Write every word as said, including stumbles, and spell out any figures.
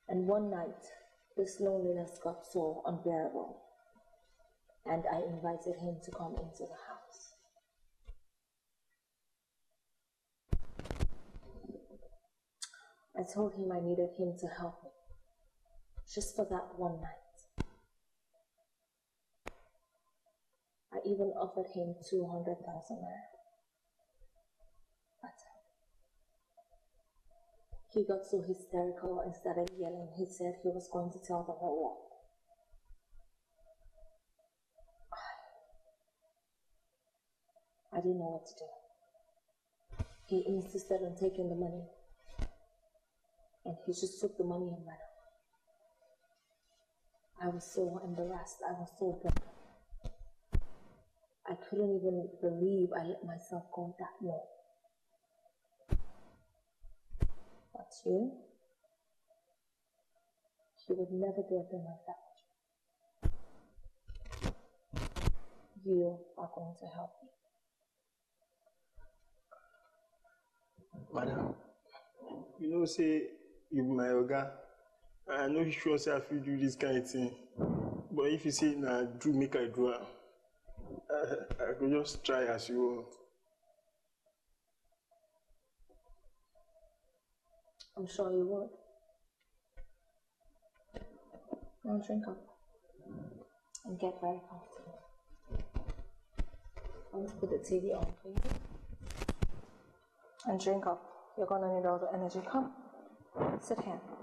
And one night, this loneliness got so unbearable, and I invited him to come into the house. I told him I needed him to help me, just for that one night. I even offered him two hundred thousand naira. But he got so hysterical and started yelling. He said he was going to tell the whole world. I didn't know what to do. He insisted on taking the money, and he just took the money and ran away. I was so embarrassed. I was so broken. I couldn't even believe I let myself go that low. But you, you would never do a thing like that. You are going to help me. Madam, you know, say, you be my oga. I know you sure say I feel do this kind of thing. But if you say, nah, do make I do it, I, I could just try as you want. I'm sure you would. Now drink up and get very comfortable. I'm going to put the T V on for you. And drink up. You're going to need all the energy. Come, sit here.